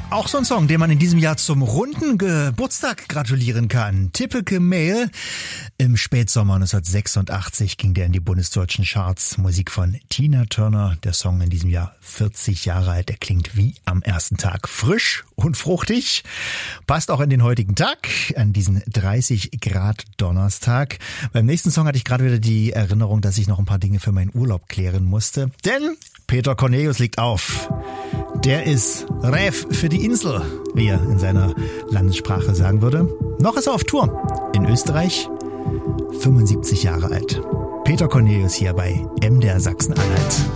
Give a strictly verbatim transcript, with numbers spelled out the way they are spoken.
Auch so ein Song, den man in diesem Jahr zum runden Geburtstag gratulieren kann. Typical Male. Im Spätsommer neunzehnhundertsechsundachtzig ging der in die bundesdeutschen Charts. Musik von Tina Turner. Der Song in diesem Jahr vierzig Jahre alt. Der klingt wie am ersten Tag. Frisch und fruchtig. Passt auch in den heutigen Tag, an diesen dreißig Grad Donnerstag. Beim nächsten Song hatte ich gerade wieder die Erinnerung, dass ich noch ein paar Dinge für meinen Urlaub klären musste. Denn Peter Cornelius legt auf. Der ist Räf für die Insel, wie er in seiner Landessprache sagen würde. Noch ist er auf Tour in Österreich, fünfundsiebzig Jahre alt. Peter Cornelius hier bei M D R Sachsen-Anhalt.